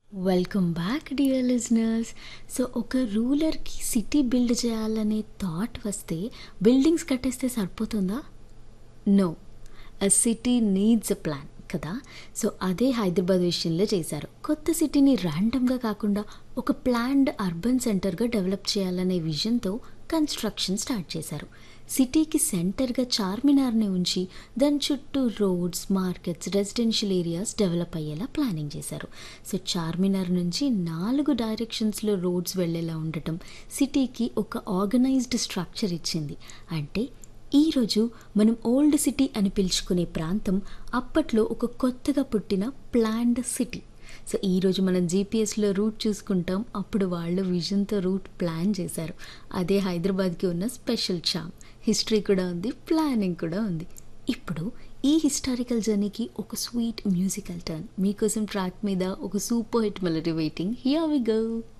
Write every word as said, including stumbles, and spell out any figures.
Welcome back dear listeners. So ఒక రూలర్కి city build చేయాలనే thought వస్తే బిల్డింగ్స్ కట్టేస్తే సరిపోతుందా? No, a city needs a plan కదా. సో అదే హైదరాబాద్ విషయంలో చేశారు. కొత్త సిటీని ర్యాండమ్గా కాకుండా ఒక ప్లాన్డ్ అర్బన్ సెంటర్గా డెవలప్ చేయాలనే విజన్తో కన్స్ట్రక్షన్ స్టార్ట్ చేశారు. సిటీకి సెంటర్గా చార్మినార్ని ఉంచి దాని చుట్టూ roads, markets, residential areas develop అయ్యేలా ప్లానింగ్ చేశారు. సో చార్మినార్ నుంచి నాలుగు డైరెక్షన్స్లో రోడ్స్ వెళ్ళేలా ఉండటం సిటీకి ఒక ఆర్గనైజ్డ్ స్ట్రక్చర్ ఇచ్చింది. అంటే ఈరోజు మనం ఓల్డ్ సిటీ అని పిలుచుకునే ప్రాంతం అప్పట్లో ఒక కొత్తగా పుట్టిన ప్లాన్డ్ సిటీ. సో ఈరోజు మనం జీపీఎస్లో రూట్ చూసుకుంటాం, అప్పుడు వాళ్ళు విజన్తో రూట్ ప్లాన్ చేశారు. అదే హైదరాబాద్కి ఉన్న స్పెషల్ చామ్. హిస్టరీ కూడా ఉంది, ప్లానింగ్ కూడా ఉంది. ఇప్పుడు ఈ హిస్టారికల్ జర్నీకి ఒక స్వీట్ మ్యూజికల్ టర్న్ మీకోసం ట్రాక్ మీద ఒక super hit melody waiting. Here we go.